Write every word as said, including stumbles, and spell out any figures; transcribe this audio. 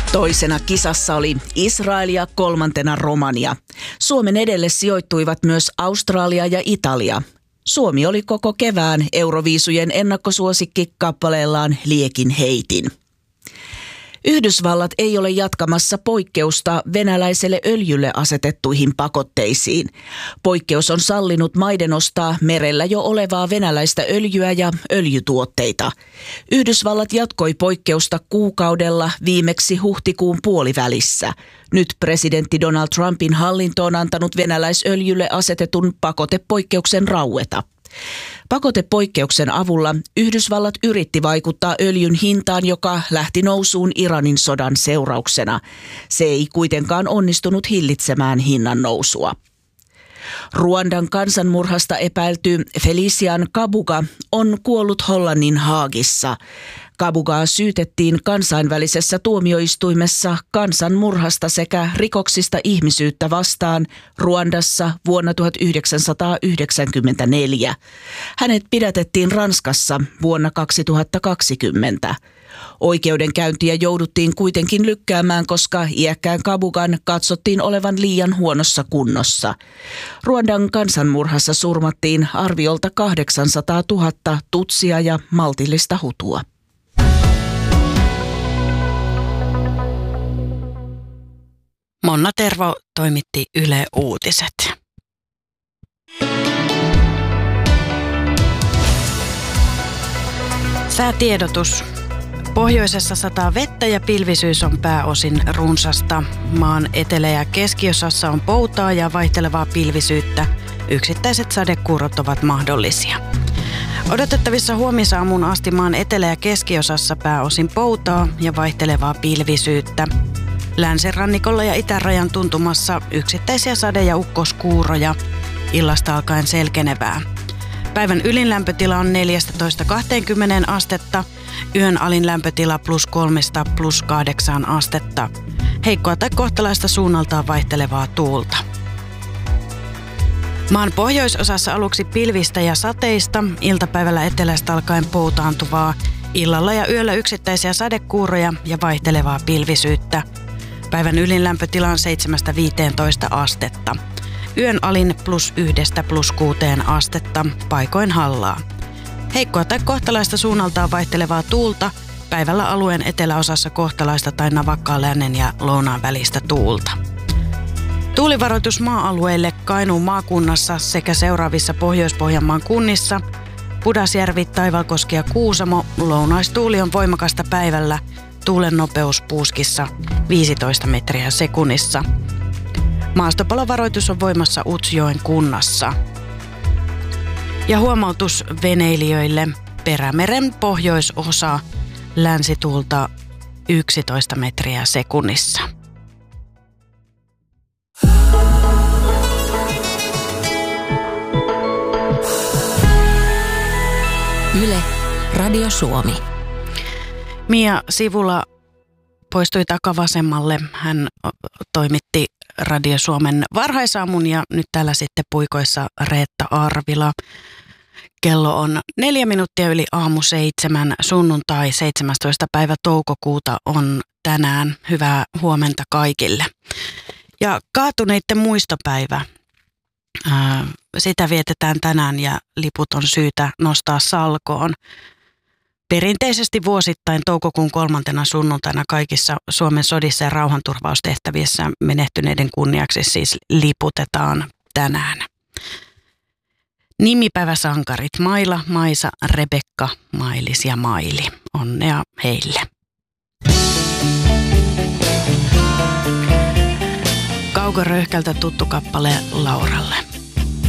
Toisena kisassa oli Israel ja kolmantena Romania. Suomen edelle sijoittuivat myös Australia ja Italia. Suomi oli koko kevään Euroviisujen ennakkosuosikki kappaleellaan Liekin heitin. Yhdysvallat ei ole jatkamassa poikkeusta venäläiselle öljylle asetettuihin pakotteisiin. Poikkeus on sallinut maiden ostaa merellä jo olevaa venäläistä öljyä ja öljytuotteita. Yhdysvallat jatkoi poikkeusta kuukaudella viimeksi huhtikuun puolivälissä. Nyt presidentti Donald Trumpin hallinto on antanut venäläisöljylle asetetun pakotepoikkeuksen raueta. Pakotepoikkeuksen avulla Yhdysvallat yritti vaikuttaa öljyn hintaan, joka lähti nousuun Iranin sodan seurauksena. Se ei kuitenkaan onnistunut hillitsemään hinnan nousua. Ruandan kansanmurhasta epäilty Felician Kabuga on kuollut Hollannin Haagissa. Kabugaa syytettiin kansainvälisessä tuomioistuimessa kansanmurhasta sekä rikoksista ihmisyyttä vastaan Ruandassa vuonna tuhatyhdeksänsataayhdeksänkymmentäneljä. Hänet pidätettiin Ranskassa vuonna kaksituhattakaksikymmentä. Oikeudenkäyntiä jouduttiin kuitenkin lykkäämään, koska iäkkään Kabugan katsottiin olevan liian huonossa kunnossa. Ruandan kansanmurhassa surmattiin arviolta kahdeksansataatuhatta tutsia ja maltillista hutua. Monna Tervo toimitti Yle Uutiset. Säätiedotus. Pohjoisessa sataa vettä ja pilvisyys on pääosin runsasta. Maan etelä- ja keskiosassa on poutaa ja vaihtelevaa pilvisyyttä. Yksittäiset sadekuurot ovat mahdollisia. Odotettavissa huomisaamuun asti maan etelä- ja keskiosassa pääosin poutaa ja vaihtelevaa pilvisyyttä. Länsirannikolla ja itärajan tuntumassa yksittäisiä sade- ja ukkoskuuroja. Illasta alkaen selkenevää. Päivän ylin lämpötila on neljätoista kaksikymmentä astetta, yön alin lämpötila plus kolmesta plus kahdeksaan astetta. Heikkoa tai kohtalaista suunnaltaan vaihtelevaa tuulta. Maan pohjoisosassa aluksi pilvistä ja sateista, iltapäivällä etelästä alkaen poutaantuvaa, illalla ja yöllä yksittäisiä sadekuuroja ja vaihtelevaa pilvisyyttä. Päivän ylin lämpötila on seitsemästä viiteentoista astetta. Yön alin plus yhdestä plus kuuteen astetta, paikoin hallaa. Heikkoa tai kohtalaista suunnaltaan vaihtelevaa tuulta, päivällä alueen eteläosassa kohtalaista tai navakkaa lännen ja lounaan välistä tuulta. Tuulivaroitus maa-alueille Kainuun maakunnassa sekä seuraavissa Pohjois-Pohjanmaan kunnissa, Pudasjärvi, Taivalkoski ja Kuusamo, lounaistuuli on voimakasta päivällä, tuulen nopeus puuskissa viisitoista metriä sekunnissa. Maastopalovaroitus on voimassa Utsjoen kunnassa. Ja huomautus veneilijöille, Perämeren pohjoisosa, länsituulta yksitoista metriä sekunnissa. Yle, Radio Suomi. Mia Sivula poistui takavasemmalle. Hän toimitti Radio Suomen varhaisaamun ja nyt täällä sitten puikoissa Reetta Arvila. Kello on neljä minuuttia yli aamu seitsemän, sunnuntai seitsemästoista päivä toukokuuta on tänään. Hyvää huomenta kaikille. Ja kaatuneiden muistopäivä. Ää, sitä vietetään tänään ja liput on syytä nostaa salkoon. Perinteisesti vuosittain toukokuun kolmantena sunnuntaina kaikissa Suomen sodissa ja rauhanturvaustehtävissä menehtyneiden kunniaksi siis liputetaan tänään. Nimipäiväsankarit Maila, Maisa, Rebekka, Mailis ja Maili. Onnea heille. Kauko Röyhkältä tuttu kappale Lauralle.